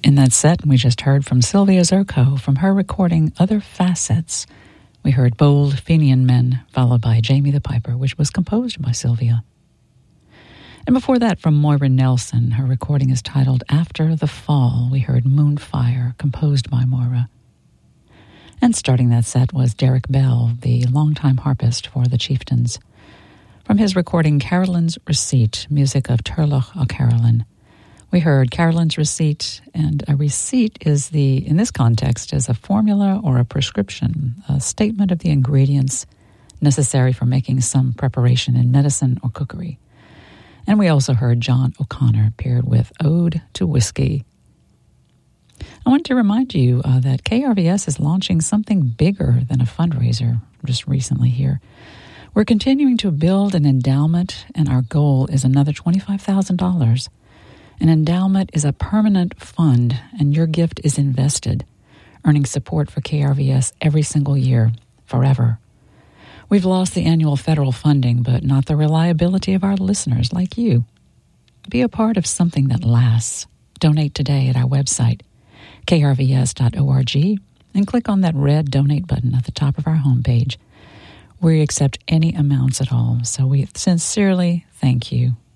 In that set, we just heard from Sylvia Zerko from her recording Other Facets. We heard Bold Fenian Men, followed by Jamie the Piper, which was composed by Sylvia. And before that, from Moira Nelson, her recording is titled After the Fall. We heard Moonfire, composed by Moira. And starting that set was Derek Bell, the longtime harpist for the Chieftains, from his recording Carolyn's Receipt, music of Turlough O'Carolan. We heard Carolyn's Receipt, and a receipt is in this context, is a formula or a prescription, a statement of the ingredients necessary for making some preparation in medicine or cookery. And we also heard John O'Connor paired with Ode to Whiskey. I want to remind you that KRVS is launching something bigger than a fundraiser just recently here. We're continuing to build an endowment, and our goal is another $25,000. An endowment is a permanent fund, and your gift is invested, earning support for KRVS every single year, forever. We've lost the annual federal funding, but not the reliability of our listeners like you. Be a part of something that lasts. Donate today at our website, krvs.org, and click on that red donate button at the top of our homepage. We accept any amounts at all, so we sincerely thank you.